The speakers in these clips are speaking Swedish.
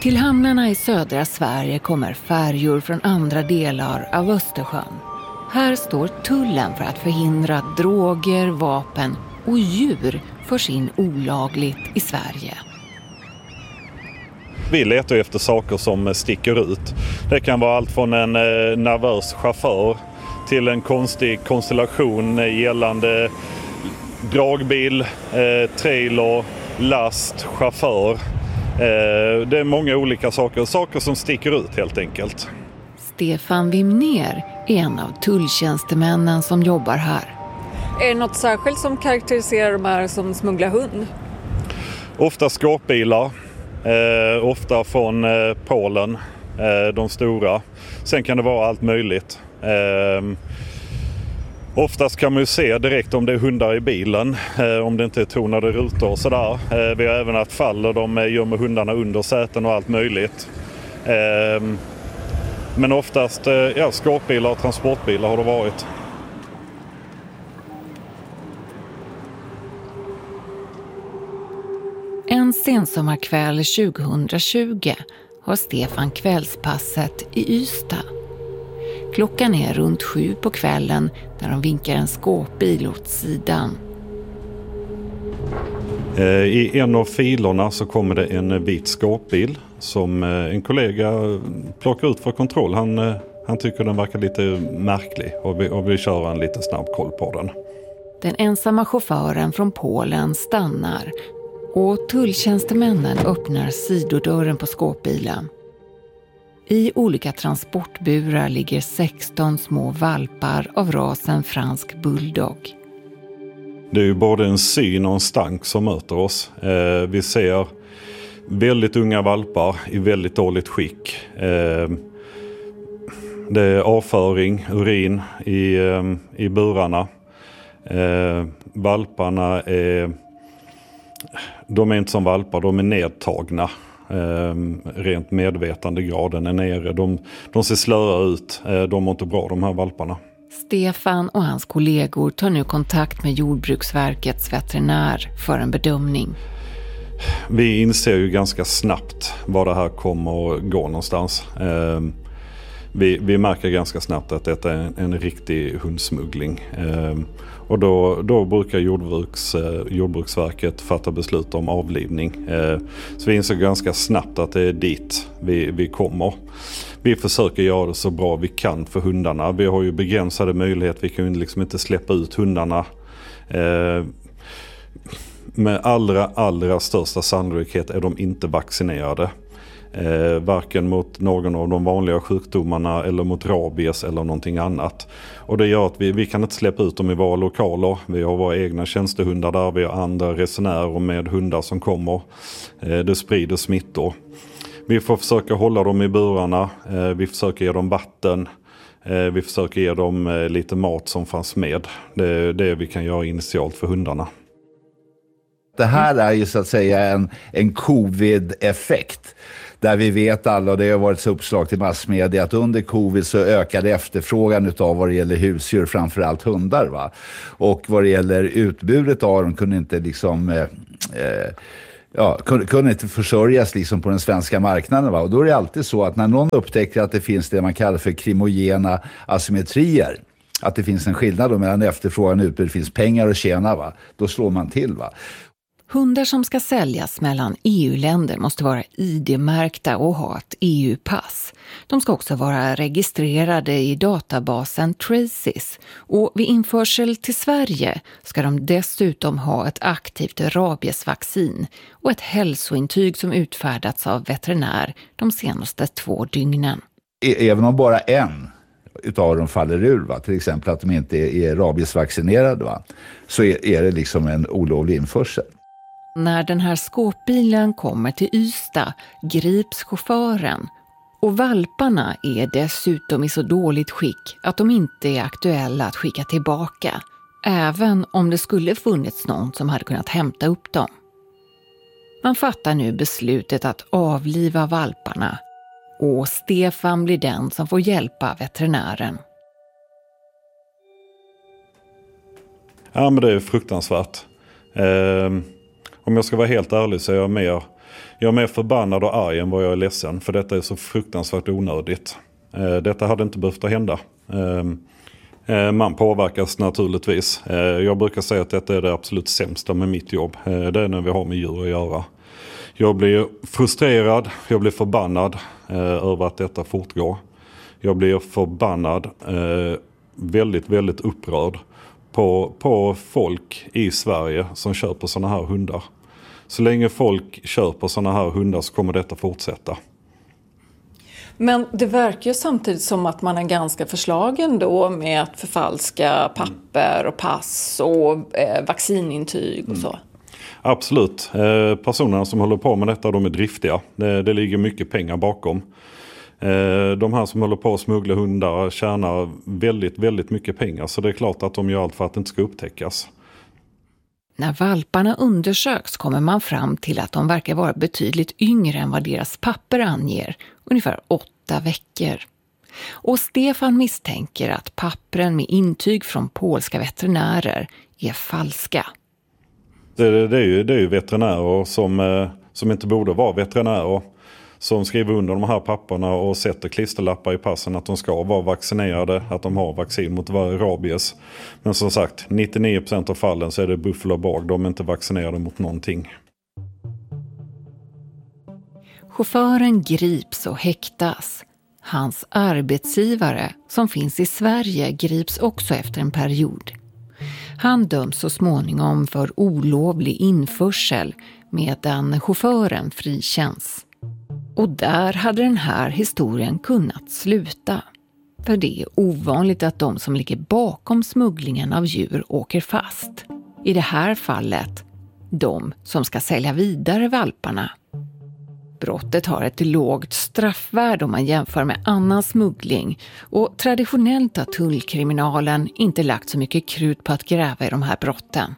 Till hamnarna i södra Sverige kommer färjor från andra delar av Östersjön. Här står tullen för att förhindra att droger, vapen och djur förs in olagligt i Sverige. Vi letar efter saker som sticker ut. Det kan vara allt från en nervös chaufför till en konstig konstellation gällande dragbil, trailer, last, chaufför. Det är många olika saker som sticker ut helt enkelt. Stefan Wimner är en av tulltjänstemännen som jobbar här. Är det något särskilt som karaktäriserar de här som smugglar hund? Ofta skåpbilar, ofta från Polen, de stora. Sen kan det vara allt möjligt. Oftast kan man ju se direkt om det är hundar i bilen, om det inte är tonade rutor och sådär. Vi har även haft fall där de gömmer hundarna under säten och allt möjligt. Men oftast skåpbilar och transportbilar har det varit. En sensommarkväll 2020 har Stefan kvällspasset i Ystad. Klockan är runt 7 på kvällen när de vinkar en skåpbil åt sidan. I en av filerna så kommer det en vit skåpbil som en kollega plockar ut för kontroll. Han tycker den verkar lite märklig och vill köra en lite snabb koll på den. Den ensamma chauffören från Polen stannar och tulltjänstemännen öppnar sidodörren på skåpbilen. I olika transportburar ligger 16 små valpar av rasen fransk bulldog. Det är ju både en syn och en stank som möter oss. Vi ser väldigt unga valpar i väldigt dåligt skick. Det är avföring, urin i burarna. Valparna de är inte som valpar, de är nedtagna. Rent medvetandegraden är nere. De ser slöa ut. De mår inte bra, de här valparna. Stefan och hans kollegor tar nu kontakt med Jordbruksverkets veterinär för en bedömning. Vi inser ju ganska snabbt var det här kommer att gå någonstans. Vi märker ganska snabbt att detta är en riktig hundsmuggling. Och då brukar Jordbruksverket fatta beslut om avlivning. Så vi inser ganska snabbt att det är dit vi kommer. Vi försöker göra det så bra vi kan för hundarna. Vi har ju begränsade möjligheter. Vi kan ju liksom inte släppa ut hundarna. Med allra största sannolikhet är de inte vaccinerade. Varken mot någon av de vanliga sjukdomarna eller mot rabies eller någonting annat. Och det gör att vi kan inte släppa ut dem i våra lokaler. Vi har våra egna tjänstehundar där, vi har andra resenärer med hundar som kommer. Det sprider smittor. Vi får försöka hålla dem i burarna, vi försöker ge dem vatten, vi försöker ge dem lite mat som fanns med. Det är det vi kan göra initialt för hundarna. Det här är ju så att säga en covid-effekt. Där vi vet alla, och det har varit så uppslag till massmedia, att under covid så ökade efterfrågan utav vad det gäller husdjur, framförallt hundar. Va? Och vad det gäller utbudet av dem kunde inte liksom... kunde inte försörjas liksom på den svenska marknaden. Va? Och då är det alltid så att när någon upptäcker att det finns det man kallar för krimogena asymmetrier, att det finns en skillnad mellan efterfrågan och utbud, det finns pengar att tjäna, va? Då slår man till. Va? Hundar som ska säljas mellan EU-länder måste vara ID-märkta och ha ett EU-pass. De ska också vara registrerade i databasen Traces. Och vid införsel till Sverige ska de dessutom ha ett aktivt rabiesvaccin och ett hälsointyg som utfärdats av veterinär de senaste 2 dygnen. Även om bara en utav dem faller ur, va? Till exempel att de inte är rabiesvaccinerade, va? Så är det liksom en olovlig införsel. När den här skåpbilen kommer till Ystad grips chauffören och valparna är dessutom i så dåligt skick att de inte är aktuella att skicka tillbaka, även om det skulle funnits någon som hade kunnat hämta upp dem. Man fattar nu beslutet att avliva valparna och Stefan blir den som får hjälpa veterinären. Ja, men det är fruktansvärt. Om jag ska vara helt ärlig så är Jag är mer förbannad och arg än vad jag är ledsen, för detta är så fruktansvärt onödigt. Detta hade inte behövt att hända. Man påverkas naturligtvis. Jag brukar säga att detta är det absolut sämsta med mitt jobb. Det är när vi har med djur att göra. Jag blir frustrerad, jag blir förbannad över att detta fortgår. Jag blir förbannad, väldigt, väldigt upprörd på folk i Sverige som köper såna här hundar. Så länge folk köper såna här hundar så kommer detta fortsätta. Men det verkar ju samtidigt som att man är ganska förslagen då med att förfalska papper och pass och vaccinintyg och så. Absolut. Personerna som håller på med detta, de är driftiga. Det ligger mycket pengar bakom. De här som håller på att smuggla hundar tjänar väldigt, väldigt mycket pengar. Så det är klart att de gör allt för att det inte ska upptäckas. När valparna undersöks kommer man fram till att de verkar vara betydligt yngre än vad deras papper anger. Ungefär 8 veckor. Och Stefan misstänker att pappren med intyg från polska veterinärer är falska. Det är ju veterinärer som inte borde vara veterinärer. Som skriver under de här papperna och sätter klisterlappar i passen att de ska vara vaccinerade, att de har vaccin mot rabies. Men som sagt, 99% av fallen så är det buffel och båg, de är inte vaccinerade mot någonting. Chauffören grips och häktas. Hans arbetsgivare, som finns i Sverige, grips också efter en period. Han döms så småningom för olovlig införsel medan chauffören frikänns. Och där hade den här historien kunnat sluta. För det är ovanligt att de som ligger bakom smugglingen av djur åker fast. I det här fallet, de som ska sälja vidare valparna. Brottet har ett lågt straffvärde om man jämför med annan smuggling och traditionellt har tullkriminalen inte lagt så mycket krut på att gräva i de här brotten.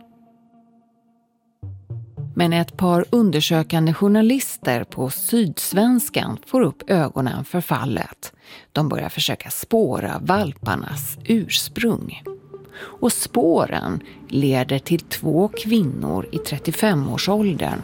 Men ett par undersökande journalister på Sydsvenskan får upp ögonen för fallet. De börjar försöka spåra valparnas ursprung. Och spåren leder till 2 kvinnor i 35-årsåldern.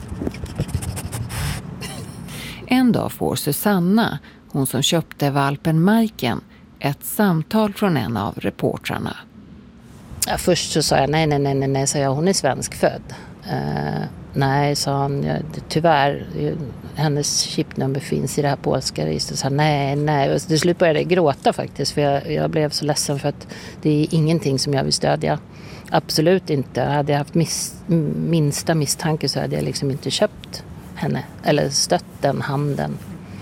En dag får Susanna, hon som köpte valpen Majken, ett samtal från en av reportrarna. Ja, först så sa jag nej, sa jag, hon är svenskfödd. Nej, sa han, tyvärr, hennes chipnummer finns i det här polska registret. Så nej. Och till slut började jag gråta faktiskt, för jag blev så ledsen för att det är ingenting som jag vill stödja. Absolut inte. Hade jag haft minsta misstanke så hade jag liksom inte köpt henne eller stött den handeln.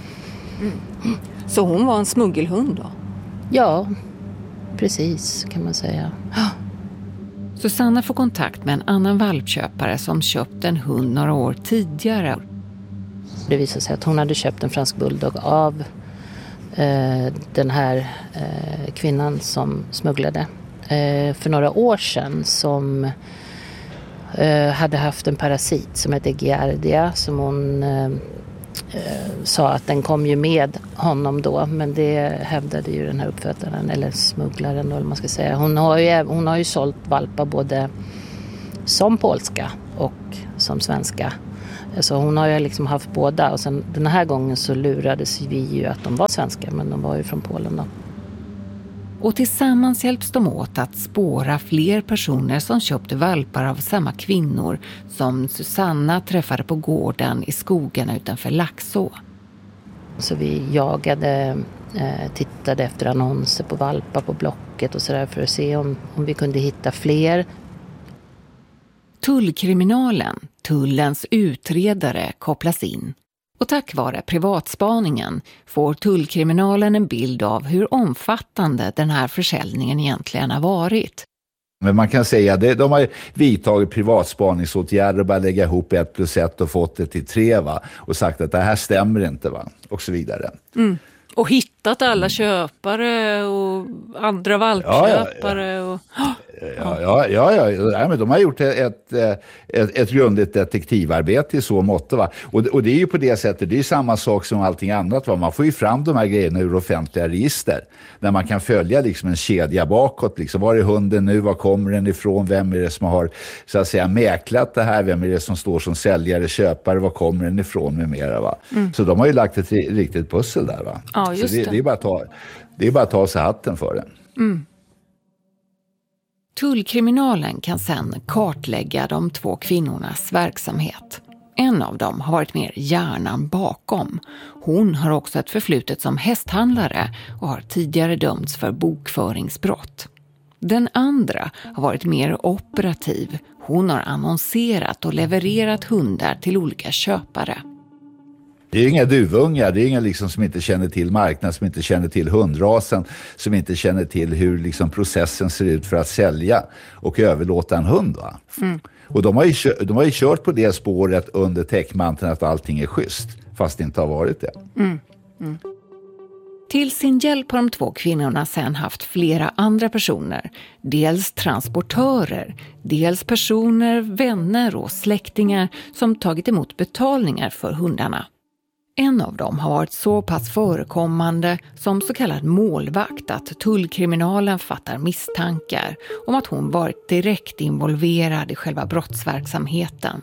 Så hon var en smuggelhund då? Ja, precis kan man säga. Susanna får kontakt med en annan valpköpare som köpt en hund några år tidigare. Det visade sig att hon hade köpt en fransk bulldog av den här kvinnan som smugglade. För några år sedan som hade haft en parasit som heter Giardia som hon sa att den kom ju med honom då, men det hävdade ju den här uppfödaren eller smugglaren då, eller man ska säga. Hon har ju sålt valpar både som polska och som svenska. Så hon har ju liksom haft båda, och sen den här gången så lurades vi ju att de var svenska, men de var ju från Polen då. Och tillsammans hjälps de åt att spåra fler personer som köpte valpar av samma kvinnor som Susanna träffade på gården i skogarna utanför Laxå. Så vi jagade, tittade efter annonser på valpar på Blocket och sådär för att se om vi kunde hitta fler. Tullkriminalen, tullens utredare, kopplas in. Och tack vare privatspaningen får tullkriminalen en bild av hur omfattande den här försäljningen egentligen har varit. Men man kan säga att de har vidtagit privatspaningsåtgärder och bara lägga ihop 1 + 1 och fått det till 3, va? Och sagt att det här stämmer inte, va? Och så vidare. Mm. Och hittat alla köpare och andra valpköpare. Ja. Och... Ja, men de har gjort ett grundligt detektivarbete i så mått. Va? Och det är ju på det sättet, det är samma sak som allting annat. Va? Man får ju fram de här grejerna ur offentliga register. När man kan följa liksom en kedja bakåt. Liksom, var är hunden nu? Var kommer den ifrån? Vem är det som har så att säga mäklat det här? Vem är det som står som säljare, köpare? Var kommer den ifrån med mera? Va? Så de har ju lagt ett riktigt pussel där. Va? Ja, just så det är bara att ta sig hatten för det. Tullkriminalen kan sedan kartlägga de 2 kvinnornas verksamhet. En av dem har varit mer hjärnan bakom. Hon har också ett förflutet som hästhandlare och har tidigare dömts för bokföringsbrott. Den andra har varit mer operativ. Hon har annonserat och levererat hundar till olika köpare. Det är inga duvungar, det är inga liksom som inte känner till marknaden, som inte känner till hundrasen, som inte känner till hur liksom processen ser ut för att sälja och överlåta en hund. Va? Och de har ju kört på det spåret under täckmanteln att allting är schysst, fast det inte har varit det. Till sin hjälp har de 2 kvinnorna sedan haft flera andra personer. Dels transportörer, dels personer, vänner och släktingar som tagit emot betalningar för hundarna. En av dem har varit så pass förekommande som så kallad målvakt att tullkriminalen fattar misstankar om att hon varit direkt involverad i själva brottsverksamheten.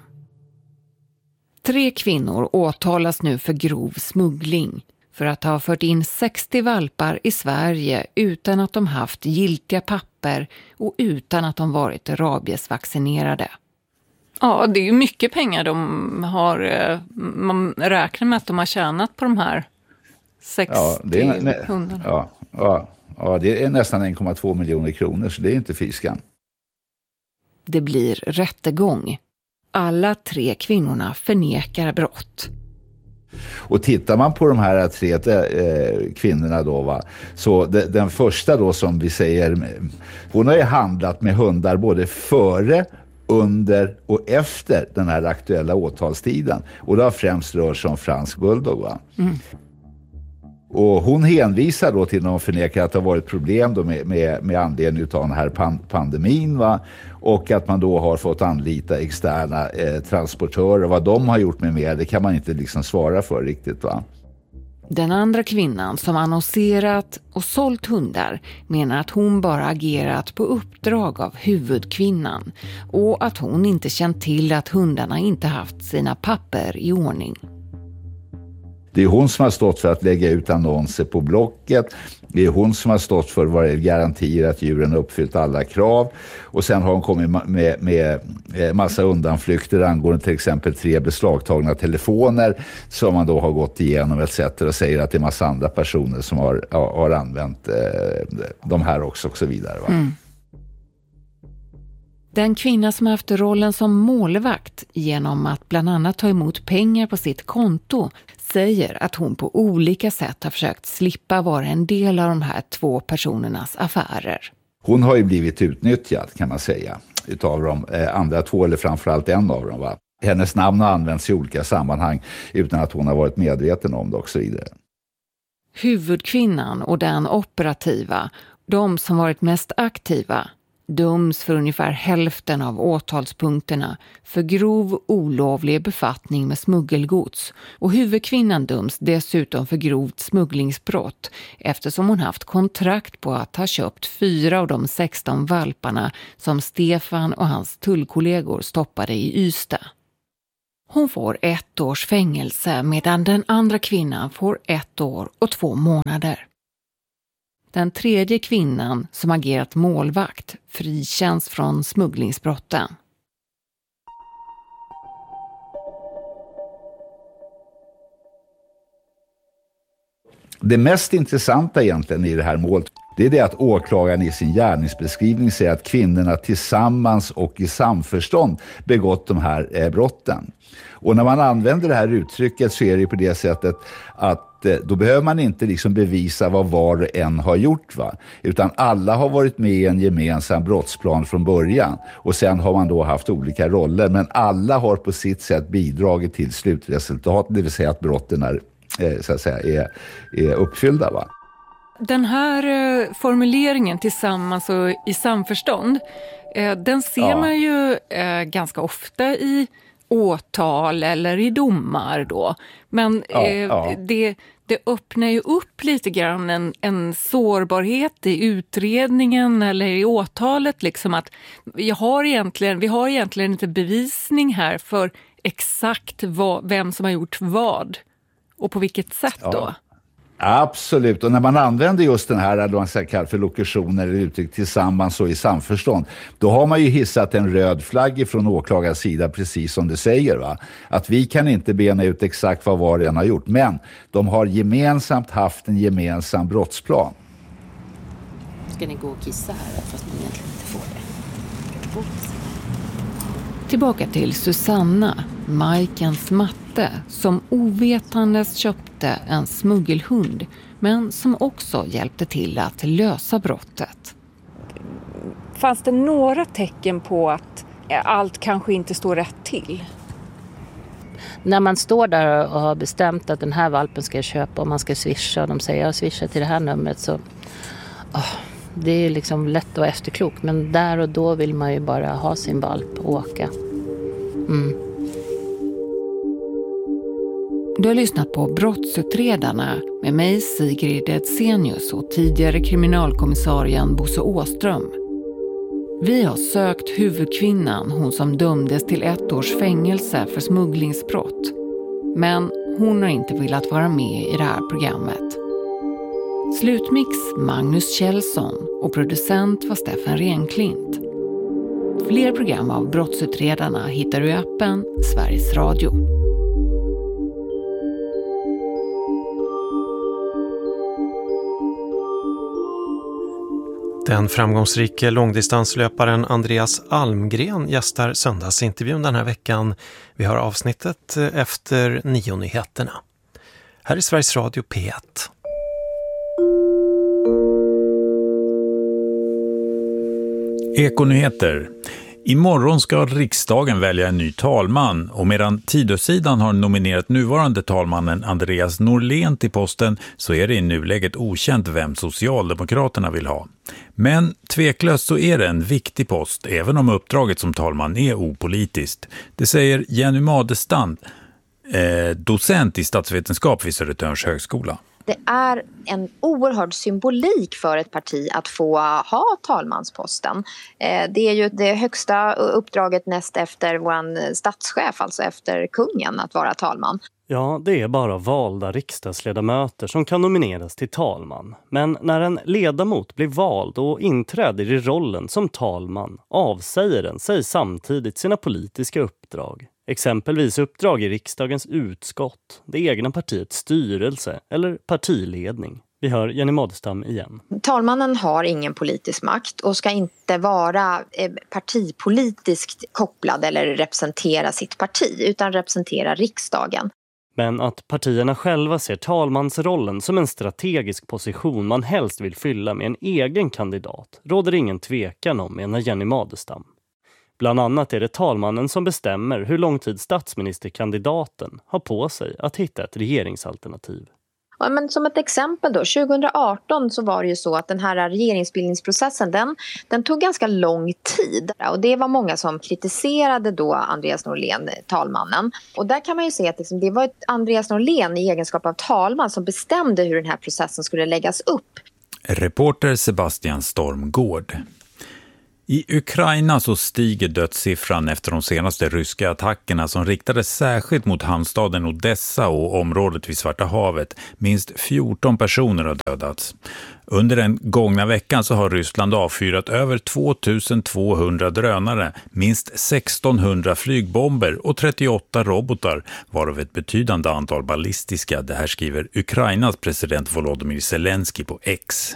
3 kvinnor åtalas nu för grov smuggling för att ha fört in 60 valpar i Sverige utan att de haft giltiga papper och utan att de varit rabiesvaccinerade. Ja, det är ju mycket pengar de har. Man räknar med att de har tjänat på de här 60 hundarna. Ja, det är nästan 1,2 miljoner kronor, så det är inte fiskan. Det blir rättegång. Alla 3 kvinnorna förnekar brott. Och tittar man på de här 3 kvinnorna då, va, så den första då som vi säger, hon har ju handlat med hundar både före, under och efter den här aktuella åtalstiden. Och det har främst rört sig om fransk bulldog. Va? Och hon hänvisar då till när hon förnekar att det har varit problem då med anledning av den här pandemin. Va? Och att man då har fått anlita externa transportörer. Vad de har gjort med mer, det kan man inte liksom svara för riktigt. Va? Den andra kvinnan som annonserat och sålt hundar menar att hon bara agerat på uppdrag av huvudkvinnan och att hon inte känt till att hundarna inte haft sina papper i ordning. Det är hon som har stått för att lägga ut annonser på Blocket. Det är hon som har stått för vad det garanterar att djuren har uppfyllt alla krav. Och sen har hon kommit med massa undanflykter angående till exempel 3 beslagtagna telefoner som man då har gått igenom etc. och säger att det är massa andra personer som har använt de här också och så vidare. Va? Den kvinna som haft rollen som målvakt genom att bland annat ta emot pengar på sitt konto säger att hon på olika sätt har försökt slippa vara en del av de här 2 personernas affärer. Hon har ju blivit utnyttjad kan man säga utav de andra 2 eller framförallt en av dem. Va? Hennes namn har använts i olika sammanhang utan att hon har varit medveten om det och så vidare. Huvudkvinnan och den operativa, de som varit mest aktiva, döms för ungefär hälften av åtalspunkterna för grov olovlig befattning med smuggelgods och huvudkvinnan döms dessutom för grovt smugglingsbrott eftersom hon haft kontrakt på att ha köpt 4 av de 16 valparna som Stefan och hans tullkollegor stoppade i Ystad. Hon får 1 års fängelse medan den andra kvinnan får 1 år och 2 månader. Den tredje kvinnan som agerat målvakt frikänns från smugglingsbrotten. Det mest intressanta egentligen i det här målet, det är det att åklagaren i sin gärningsbeskrivning säger att kvinnorna tillsammans och i samförstånd begått de här brotten. Och när man använder det här uttrycket så är det på det sättet att då behöver man inte liksom bevisa vad var och en har gjort. Va? Utan alla har varit med i en gemensam brottsplan från början. Och sen har man då haft olika roller. Men alla har på sitt sätt bidragit till slutresultatet. Det vill säga att brotten är, så att säga, är uppfyllda. Va? Den här formuleringen tillsammans och i samförstånd, den ser man ju ganska ofta i åtal eller i domar då. Men det öppnar ju upp lite grann en sårbarhet i utredningen eller i åtalet. Liksom att vi har egentligen inte bevisning här för exakt vem som har gjort vad och på vilket sätt då. Absolut, och när man använder just den här då man kallar för lokutioner eller uttryck tillsammans och i samförstånd, då har man ju hissat en röd flagg från åklagarens sida, precis som du säger, va? Att vi kan inte bena ut exakt vad var och en har gjort, men de har gemensamt haft en gemensam brottsplan. Ska ni gå och kissa här fast man egentligen inte får det? Tillbaka till Susanna, Majkens matte, som ovetandes köpte en smuggelhund, men som också hjälpte till att lösa brottet. Fanns det några tecken på att allt kanske inte står rätt till? När man står där och har bestämt att den här valpen ska jag köpa och man ska swisha och de säger jag swishar till det här numret, så det är liksom lätt att vara efterklok, men där och då vill man ju bara ha sin valp och åka. Du har lyssnat på Brottsutredarna med mig Sigrid Edsenius och tidigare kriminalkommissarien Bosse Åström. Vi har sökt huvudkvinnan, hon som dömdes till 1 års fängelse för smugglingsbrott. Men hon har inte velat vara med i det här programmet. Slutmix Magnus Kjellson och producent var Stefan Renklint. Fler program av Brottsutredarna hittar du i appen Sveriges Radio. Den framgångsrike långdistanslöparen Andreas Almgren gästar söndagsintervjun den här veckan. Vi har avsnittet efter 9-nyheterna. Här är Sveriges Radio P1. Ekonyheter. Imorgon ska riksdagen välja en ny talman, och medan Tidösidan har nominerat nuvarande talmannen Andreas Norlén till posten, så är det i nuläget okänt vem Socialdemokraterna vill ha. Men tveklöst så är det en viktig post, även om uppdraget som talman är opolitiskt. Det säger Jenny Madestam, docent i statsvetenskap vid Södertörns högskola. Det är en oerhörd symbolik för ett parti att få ha talmansposten. Det är ju det högsta uppdraget näst efter vår statschef, alltså efter kungen, att vara talman. Ja, det är bara valda riksdagsledamöter som kan nomineras till talman. Men när en ledamot blir vald och inträder i rollen som talman avsäger den sig samtidigt sina politiska uppdrag. Exempelvis uppdrag i riksdagens utskott, det egna partiets styrelse eller partiledning. Vi hör Jenny Madestam igen. Talmannen har ingen politisk makt och ska inte vara partipolitiskt kopplad eller representera sitt parti, utan representera riksdagen. Men att partierna själva ser talmansrollen som en strategisk position man helst vill fylla med en egen kandidat råder ingen tvekan om, menar Jenny Madestam. Bland annat är det talmannen som bestämmer hur lång tid statsministerkandidaten har på sig att hitta ett regeringsalternativ. Ja, men som ett exempel då, 2018 så var det ju så att den här regeringsbildningsprocessen den tog ganska lång tid. Och det var många som kritiserade då Andreas Norlén, talmannen. Och där kan man ju se att det var Andreas Norlén i egenskap av talman som bestämde hur den här processen skulle läggas upp. Reporter Sebastian Stormgård. I Ukraina så stiger dödssiffran efter de senaste ryska attackerna som riktades särskilt mot hamnstaden Odessa och området vid Svarta havet. Minst 14 personer har dödats. Under den gångna veckan så har Ryssland avfyrat över 2200 drönare, minst 1600 flygbomber och 38 robotar, varav ett betydande antal ballistiska. Det här skriver Ukrainas president Volodymyr Zelensky på X.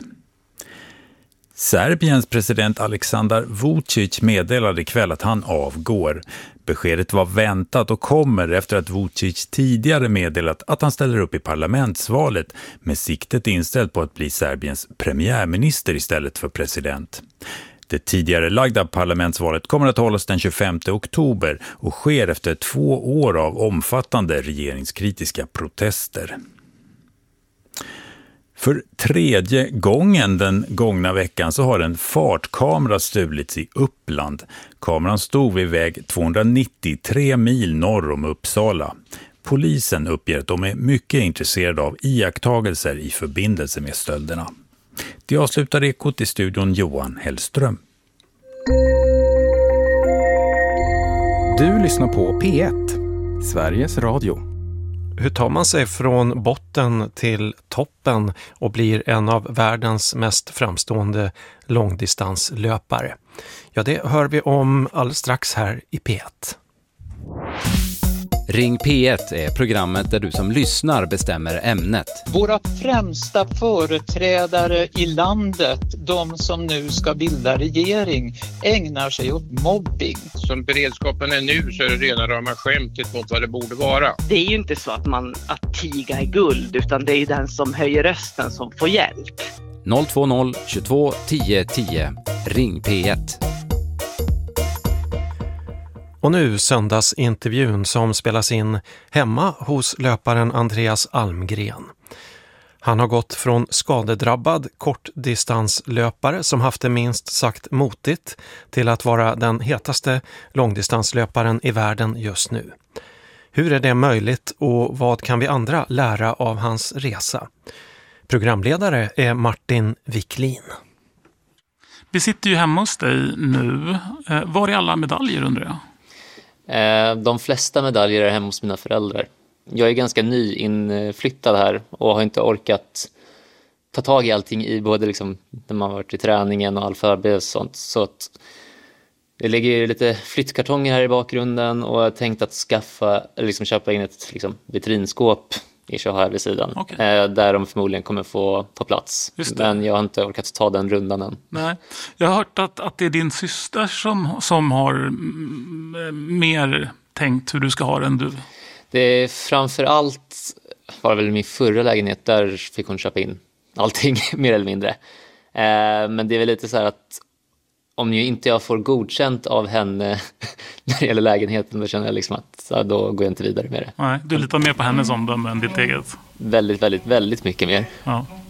Serbiens president Aleksandar Vučić meddelade ikväll att han avgår. Beskedet var väntat och kommer efter att Vučić tidigare meddelat att han ställer upp i parlamentsvalet med siktet inställt på att bli Serbiens premiärminister istället för president. Det tidigare lagda parlamentsvalet kommer att hållas den 25 oktober och sker efter 2 år av omfattande regeringskritiska protester. För tredje gången den gångna veckan så har en fartkamera stulits i Uppland. Kameran stod vid väg 293 mil norr om Uppsala. Polisen uppger att de är mycket intresserade av iakttagelser i förbindelse med stölderna. Det avslutar Ekot i studion Johan Hellström. Du lyssnar på P1, Sveriges Radio. Hur tar man sig från botten till toppen och blir en av världens mest framstående långdistanslöpare? Ja, det hör vi om alldeles strax här i P1. Ring P1 är programmet där du som lyssnar bestämmer ämnet. Våra främsta företrädare i landet, de som nu ska bilda regering, ägnar sig åt mobbing. Som beredskapen är nu så är det rena rama skämtet mot vad det borde vara. Det är ju inte så att tiga är guld, utan det är den som höjer rösten som får hjälp. 020 22 10 10. Ring P1. Och nu söndagsintervjun som spelas in hemma hos löparen Andreas Almgren. Han har gått från skadedrabbad kortdistanslöpare som haft det minst sagt motigt till att vara den hetaste långdistanslöparen i världen just nu. Hur är det möjligt och vad kan vi andra lära av hans resa? Programledare är Martin Wiklin. Vi sitter ju hemma hos dig nu. Var är alla medaljer undrar jag? De flesta medaljer är hemma hos mina föräldrar. Jag är ganska nyinflyttad här och har inte orkat ta tag i allting i både liksom när man varit i träningen och all förberedelse och sånt. Så att det ligger lite flyttkartonger här i bakgrunden och jag har tänkt att köpa in ett vitrinskåp här vid sidan. Okay. Där de förmodligen kommer få plats. Men jag har inte orkat ta den rundan än. Nej. Jag har hört att det är din syster som har mer tänkt hur du ska ha den du. Det är framförallt var väl min förra lägenhet. Där fick hon köpa in allting mer eller mindre. Men det är väl lite så här att om inte jag får godkänt av henne när det gäller lägenheten, då känner jag att då går jag inte vidare med det. Nej, du litar mer på hennes omdöme än ditt eget? Väldigt, väldigt, väldigt mycket mer. Ja.